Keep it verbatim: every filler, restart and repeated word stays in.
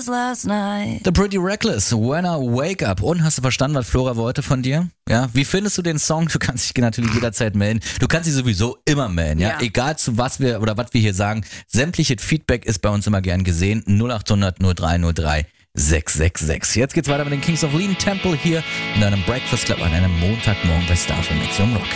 was last night. The Pretty Reckless, When I Wake Up. Und hast du verstanden, was Flora wollte von dir? Ja, wie findest du den Song? Du kannst dich natürlich jederzeit melden. Du kannst dich sowieso immer melden, ja? Ja. Egal zu was wir oder was wir hier sagen. Sämtliches Feedback ist bei uns immer gern gesehen. null acht hundert null drei null drei sechs sechs sechs. Jetzt geht's weiter mit den Kings of Lean Temple hier in einem Breakfast Club an einem Montagmorgen bei Star für Nexium Rock.